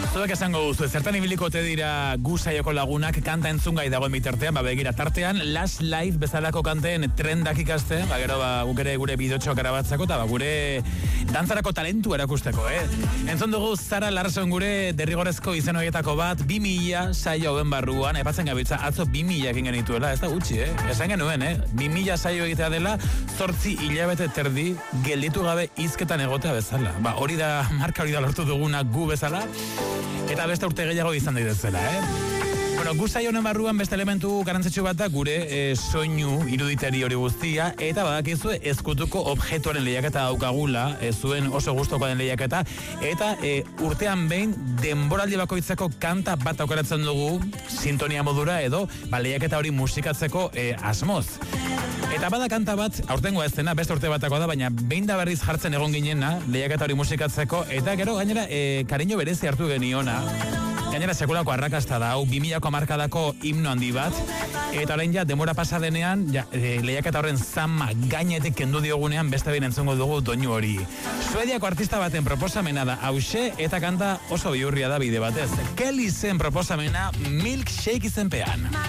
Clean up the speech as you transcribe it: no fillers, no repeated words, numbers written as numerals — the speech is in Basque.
Zuek esango duzu, zertan ibiliko te dira gu saioko lagunak kanta entzungai dagoen bitartean, begira tartean, Last Life bezalako kanteen trendak ikaste, gero guk ere gure bidotxoak erabatzeko, eta gure dantzarako talentu erakusteko, Entzun dugu Zara Larson gure derrigorezko izen horietako bat, 2000 saio hauen barruan, epatzen gabiltza, atzo 2000 egin genituela, ez da gutxi, Esan genuen, 2000 saio egitea dela, 8 hilabete terdi, gelditu gabe hizketan egotea bezala. Hori da, marka hori da lortu duguna gu bezala, eta beste urte gehiago izan daitezela, Bueno, gu saio honen barruan beste elementu garrantzitsu bat da gure soinu iruditeri hori guztia, eta badakizu ezkutuko objektuaren lehiaketa daukagula, zuen oso gustuko den lehiaketa, eta urtean behin denboraldi bakoitzeko kanta bat aukeratzen dugu sintonia modura edo lehiaketa hori musikatzeko asmoz. Eta bada kanta bat, aurtengoa ez dena, beste urte batako da, baina behin da berriz jartzen egon ginena, lehiaketa hori musikatzeko, eta gero gainera kariño berezi hartu geniona. Gainera sekulako arrakasta da, hau 2000ko hamarkadako himno handi bat, eta orain ja denbora pasa denean, lehiaketa horren zama gainetik kendu diogunean beste behin entzungo dugu doinu hori. Suediako artista baten proposamena da hause, eta kanta oso bihurria da bide batez. Kelly zen proposamena Milkshake izenpean.